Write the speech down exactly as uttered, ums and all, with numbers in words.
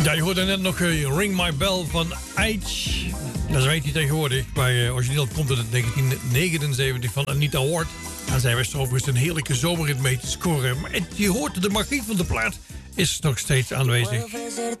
Ja, je hoorde net nog uh, Ring My Bell van Aitch. Dat weet hij tegenwoordig. Bij uh, origineel komt het in negentien negenenzeventig van Anita Ward. En zij wist overigens een heerlijke zomerrit mee te scoren. Maar het, je hoort de magie van de plaat is nog steeds aanwezig.